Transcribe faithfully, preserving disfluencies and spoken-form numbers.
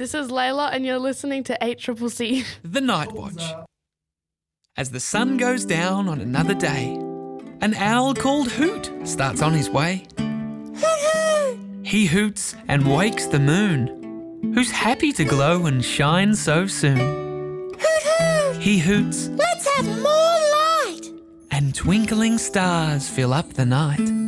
This is Layla and you're listening to eight C C C. The Night Watch. As the sun goes down on another day, an owl called Hoot starts on his way. He hoots and wakes the moon, who's happy to glow and shine so soon. He hoots, let's have more light. And twinkling stars fill up the night.